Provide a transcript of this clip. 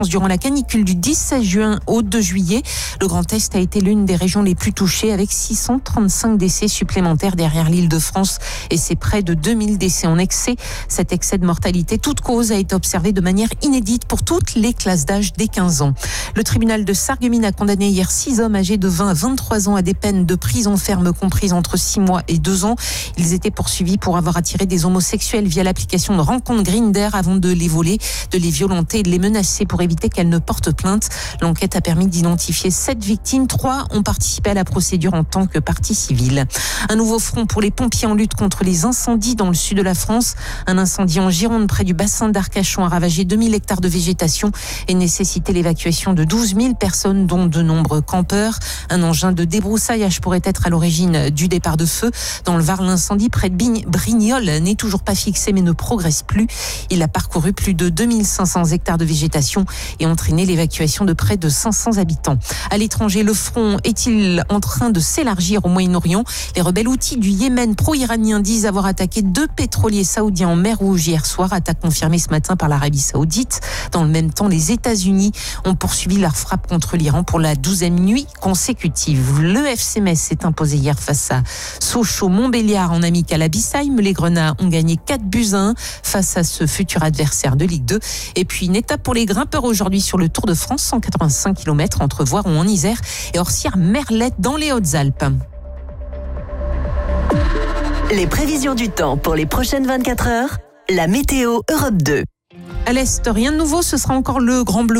durant la canicule du 16 juin au 2 juillet. Le Grand Est a été l'une des régions les plus touchées avec 635 décès supplémentaires derrière l'Île-de-France et c'est près de 2000 décès en excès. Cet excès de mortalité, toute cause, a été observé de manière inédite pour toutes les classes d'âge dès 15 ans. Le tribunal de Sarreguemines a condamné hier 6 hommes âgés de 20 à 23 ans à des peines de prison ferme comprises entre 6 mois et 2 ans. Ils étaient poursuivis pour avoir attiré des homosexuels via l'application de rencontre Grindr avant de les voler, de les violenter et de les menacer pour éviter qu'elles ne portent plainte. L'enquête a permis d'identifier 7 victimes. 3 ont participé à la procédure en tant que partie civile. Un nouveau front pour les pompiers en lutte contre les incendies dans le sud de la France. Un incendie en Gironde près du bassin d'Arcachon a ravagé 2000 hectares de végétation et nécessité l'évacuation de 12 000 personnes, dont de nombreux campeurs. Un engin de débroussaillage pourrait être à l'origine du départ de feu. Dans le Var, l'incendie près de Brignoles n'est toujours pas fixé mais ne progresse plus. Il a parcouru plus de 2500 hectares de végétation et entraîné l'évacuation de près de 500 habitants. À l'étranger, le front est-il en train de s'élargir au Moyen-Orient? Les rebelles houthis du Yémen pro-iranien disent avoir attaqué 2 pétroliers saoudiens en mer Rouge hier soir, attaque confirmée ce matin par l'Arabie Saoudite. Dans le même temps, les États-Unis ont poursuivi leur frappe contre l'Iran pour la 12e nuit consécutive. Le FC Metz s'est imposé hier face à Sochaux-Montbéliard en amical à Bissheim. Les Grenats ont gagné 4-1 face à ce futur adversaire de Ligue 2. Et puis une étape pour les grimpeurs aujourd'hui sur le Tour de France, 185 km entre Voiron en Isère et Orsières-Merlette dans les Hautes-Alpes. Les prévisions du temps pour les prochaines 24 heures, la météo Europe 2. À l'Est, rien de nouveau, ce sera encore le Grand Bleu